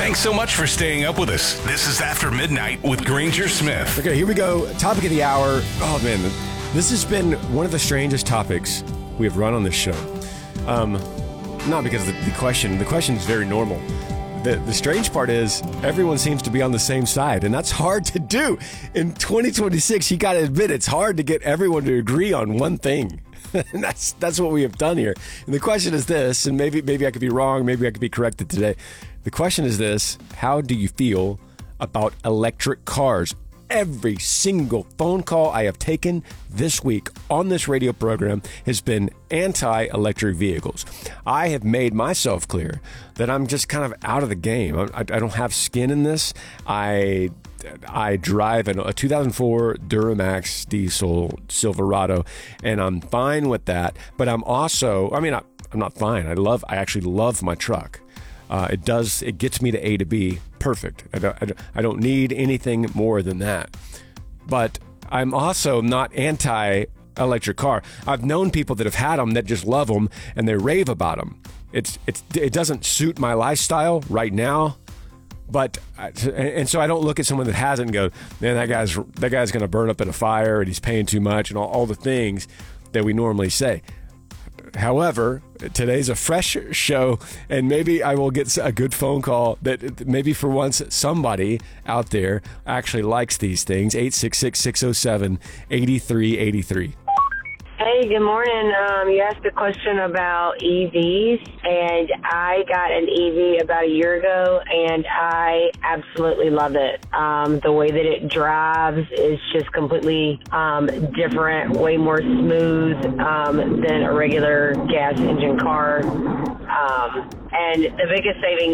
Thanks so much for staying up with us. This is After Midnight with Granger Smith. Okay, here we go. Topic of the hour. Oh, man. This has been one of the strangest topics we have run on this show. Not because of the question. The question is very normal. The strange part is everyone seems to be on the same side, and that's hard to do. In 2026, you got to admit it's hard to get everyone to agree on one thing. And that's what we have done here. And the question is this, and maybe I could be wrong, maybe I could be corrected today. The question is this: how do you feel about electric cars? Every single phone call I have taken this week on this radio program has been anti-electric vehicles. I have made myself clear that I'm just kind of out of the game. I don't have skin in this. I drive a 2004 Duramax diesel Silverado, and I'm fine with that. But I'm also, I'm not fine. I actually love my truck. It gets me to A to B perfect. I don't need anything more than that. But I'm also not anti-electric car. I've known people that have had them that just love them and they rave about them. It doesn't suit my lifestyle right now. But so I don't look at someone that hasn't and go, man, that guy's going to burn up in a fire and he's paying too much and all the things that we normally say. However, today's a fresh show, and maybe I will get a good phone call that maybe for once somebody out there actually likes these things. 866-607-8383. Hey, good morning. You asked a question about EVs, and I got an EV about a year ago, and I absolutely love it. The way that it drives is just completely different, way more smooth than a regular gas engine car. And the biggest savings